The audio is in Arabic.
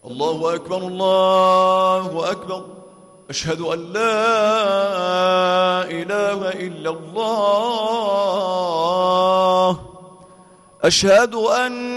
الله أكبر الله أكبر. أشهد أن لا إله إلا الله. أشهد أن